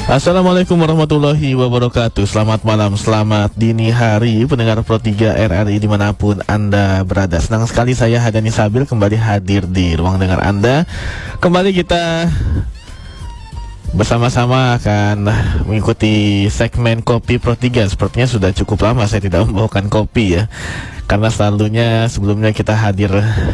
Assalamualaikum warahmatullahi wabarakatuh. Selamat malam, selamat dini hari pendengar Pro 3 RRI dimanapun Anda berada. Senang sekali saya Hadani Sabil kembali hadir di ruang dengar Anda. Kembali kita bersama-sama akan mengikuti segmen Kopi Pro 3. Sepertinya sudah cukup lama saya tidak membawakan kopi ya, karena selalunya sebelumnya kita hadir